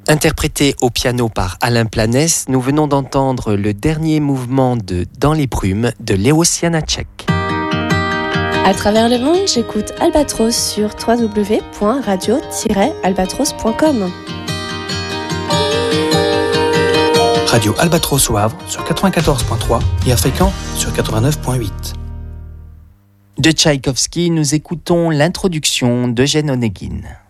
Interprété au piano par Alain Planès, nous venons d'entendre le dernier mouvement de Dans les brumes de Léo Sianacek. À travers le monde, j'écoute Albatros sur www.radio-albatros.com. Radio Albatros au Havre sur 94.3 et à Fécamp sur 89.8. De Tchaïkovski, nous écoutons l'introduction d'Eugène Onegin.